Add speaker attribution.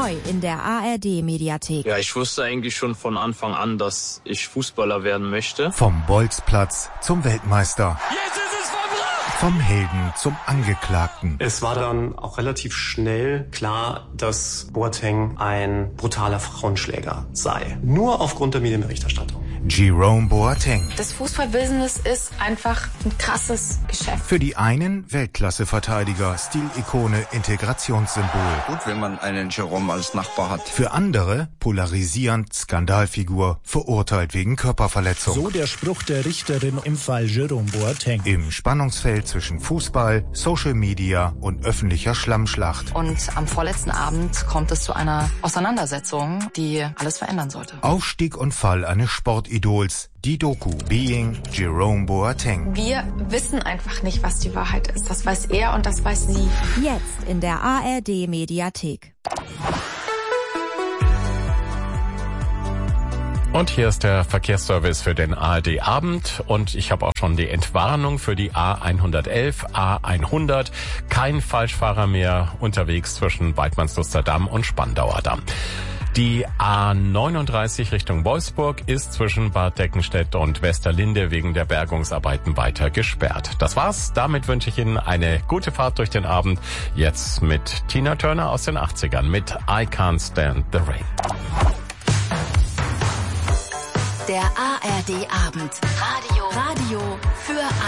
Speaker 1: Neu in der ARD-Mediathek.
Speaker 2: Ja, ich wusste eigentlich schon von Anfang an, dass ich Fußballer werden möchte.
Speaker 3: Vom Bolzplatz zum Weltmeister.
Speaker 4: Jetzt ist es vollbracht!
Speaker 3: Vom Helden zum Angeklagten.
Speaker 5: Es war dann auch relativ schnell klar, dass Boateng ein brutaler Frauenschläger sei. Nur aufgrund der Medienberichterstattung.
Speaker 3: Jerome Boateng.
Speaker 6: Das Fußballbusiness ist einfach ein krasses Geschäft.
Speaker 3: Für die einen Weltklasse-Verteidiger, Stilikone, Integrationssymbol.
Speaker 7: Gut, wenn man einen Jerome als Nachbar hat.
Speaker 3: Für andere polarisierend, Skandalfigur, verurteilt wegen Körperverletzung.
Speaker 8: So der Spruch der Richterin im Fall Jerome Boateng.
Speaker 3: Im Spannungsfeld zwischen Fußball, Social Media und öffentlicher Schlammschlacht.
Speaker 6: Und am vorletzten Abend kommt es zu einer Auseinandersetzung, die alles verändern sollte.
Speaker 3: Aufstieg und Fall eines Sportidols. Die Doku Being Jerome Boateng.
Speaker 6: Wir wissen einfach nicht, was die Wahrheit ist. Das weiß er und das weiß sie.
Speaker 1: Jetzt in der ARD-Mediathek.
Speaker 9: Und hier ist der Verkehrsservice für den ARD-Abend und ich habe auch schon die Entwarnung für die A111, A100. Kein Falschfahrer mehr unterwegs zwischen Waidmannsluster Damm und Spandauer Damm. Die A39 Richtung Wolfsburg ist zwischen Bad Deckenstedt und Westerlinde wegen der Bergungsarbeiten weiter gesperrt. Das war's. Damit wünsche ich Ihnen eine gute Fahrt durch den Abend. Jetzt mit Tina Turner aus den 80ern mit I Can't Stand the Rain.
Speaker 10: Der ARD-Abend. Radio für